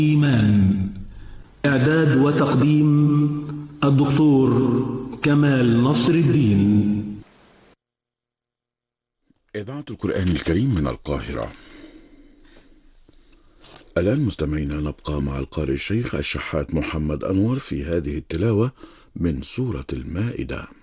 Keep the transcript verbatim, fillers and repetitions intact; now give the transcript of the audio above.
إيمان. إعداد وتقديم الدكتور كمال نصر الدين. إذاعة القرآن الكريم من القاهرة. الآن مستمعينا نبقى مع القارئ الشيخ الشحات محمد أنور في هذه التلاوة من سورة المائدة.